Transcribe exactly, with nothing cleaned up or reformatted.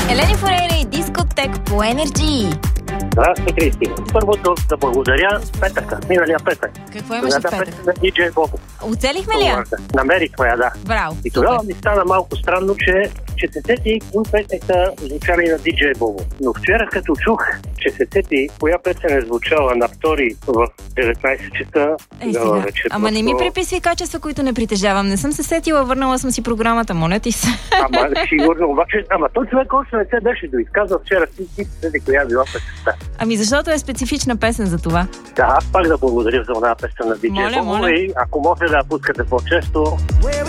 Елени Форейра и Дискотек по Енерджи. Здрасти, Кристина. Първото да благодаря петъка, миналия петък. Какво имаше в петък? На диджей Бобо. Оцелихме ли я? Намерихме я, да. Браво. И тогава ми стана малко странно, че че се сети кои песни са звучали на диджей Бобо. Но вчера като чух, че се сети коя песен е звучала на втори в деветнайсет часа, Е, сега. Вече, Ама просто... не ми приписви качества, които не притежавам. Не съм се сетила, върнала съм си програмата, моля ти се. Ама сигурно, обаче, ама той човек още не се беше доизказал вчера, си си седи коя била песента. Ами защото е специфична песен за това. Да, аз пак да благодаря за една песен на диджей Бобо и ако може да я пускате по-често.